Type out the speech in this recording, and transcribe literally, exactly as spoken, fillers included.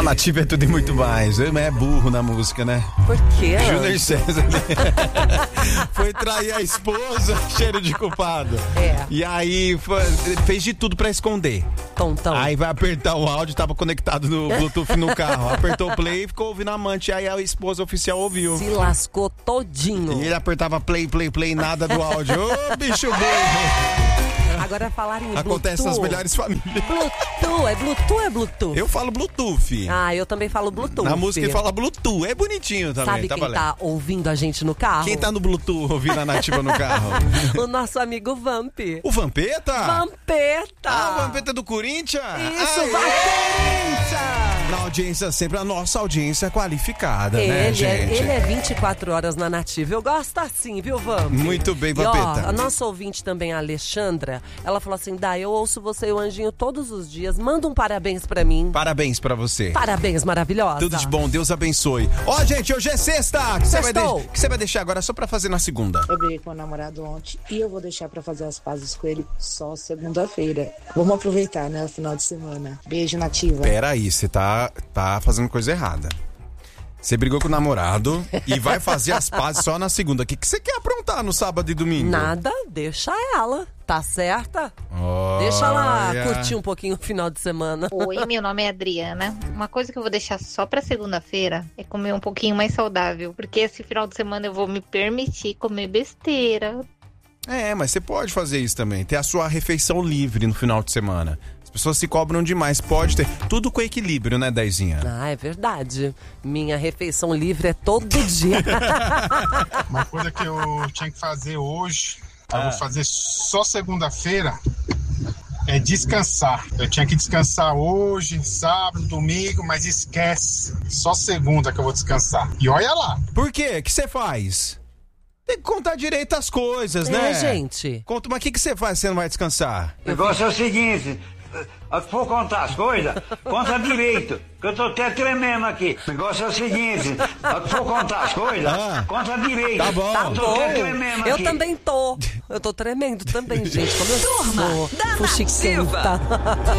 Nativa é tudo e muito mais. É burro na música, né? Por quê? Júnior César foi trair a esposa, cheiro de culpado. É. E aí foi, fez de tudo pra esconder. Tontão. Aí vai apertar o áudio, tava conectado no Bluetooth no carro. Apertou o play e ficou ouvindo a amante. Aí a esposa oficial ouviu. Se lascou todinho. E ele apertava play, play, play, nada do áudio. Ô, bicho burro. Agora falar em Acontece Bluetooth. nas melhores famílias. Bluetooth, é Bluetooth ou é Bluetooth? Eu falo Bluetooth. Ah, eu também falo Bluetooth. Na música ele fala Bluetooth. É bonitinho também. Sabe tá quem valendo. tá ouvindo a gente no carro? Quem tá no Bluetooth ouvindo a Nativa no carro? O nosso amigo Vamp. O Vampeta? Vampeta! Ah, o Vampeta do Corinthians? Isso, Aê! vai Corinthians! Na audiência, sempre a nossa audiência qualificada, Ele, né, é, gente? ele é vinte e quatro horas na Nativa. Eu gosto assim, viu, Vamp? Muito bem, E ó, Vampeta. a nossa ouvinte também, a Alexandra, ela falou assim, Dá, eu ouço você e o Anjinho todos os dias. Manda um parabéns pra mim. Parabéns pra você. Parabéns, maravilhosa. Tudo de bom, Deus abençoe. Ó, gente, hoje é sexta. O que você vai, Sextou. de... que você vai deixar agora só pra fazer na segunda? Eu briguei com meu namorado ontem e eu vou deixar pra fazer as pazes com ele só segunda-feira. Vamos aproveitar, né, o final de semana. Beijo, Nativa. Pera aí, você tá, tá fazendo coisa errada. Você brigou com o namorado e vai fazer as pazes só na segunda. O que que você quer aprontar no sábado e domingo? Nada, deixa ela. Tá certa? Olha. Deixa ela curtir um pouquinho o final de semana. Oi, meu nome é Adriana. Uma coisa que eu vou deixar só pra segunda-feira é comer um pouquinho mais saudável. Porque esse final de semana eu vou me permitir comer besteira. É, mas você pode fazer isso também. Ter a sua refeição livre no final de semana. As pessoas se cobram demais. Pode ter. Tudo com equilíbrio, né, Dezinha? Ah, é verdade. Minha refeição livre é todo dia. Uma coisa que eu tinha que fazer hoje, eu Ah. vou fazer só segunda-feira, é descansar. Eu tinha que descansar hoje, sábado, domingo, mas esquece. Só segunda que eu vou descansar. E olha lá. Por quê? O que você faz? Tem que contar direito as coisas, né? É, gente. Conta, mas o que que você faz se você não vai descansar? O negócio é o seguinte, se for contar as coisas, conta direito, que eu tô até tremendo aqui. O negócio é o seguinte, se for contar as coisas, Ah. conta direito. Tá bom. Eu tô até tremendo Eu aqui. também tô. Eu tô tremendo também, gente. Como eu Turma sou da fuxiquenta.